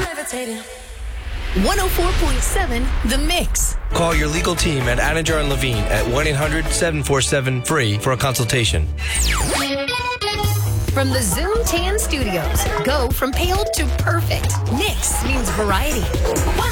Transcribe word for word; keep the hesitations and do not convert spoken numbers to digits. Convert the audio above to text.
one oh four point seven The Mix. Call your legal team at Anajar and Levine at one eight hundred seven four seven free for a consultation. From the Zoom Tan Studios, go from pale to perfect. Mix means variety.